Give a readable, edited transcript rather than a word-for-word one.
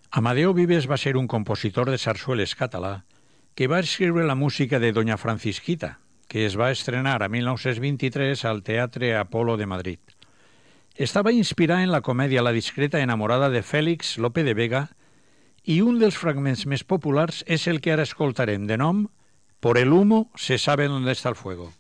Amadeu Vives va ser un compositor de sarsueles català que va escriure la música de Doña Francisquita, que es va estrenar a 1923 al Teatre Apolo de Madrid. Estava inspirat en la comèdia La discreta enamorada de Félix Lope de Vega i un dels fragments més populars és el que ara escoltarem, de nom Por el humo se sabe dónde está el fuego.